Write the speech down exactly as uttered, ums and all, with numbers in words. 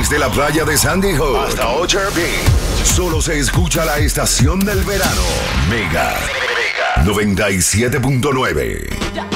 Desde la playa de Sandy Hook hasta Ocher Beach, solo se escucha la estación del verano. Mega noventa y siete punto nueve.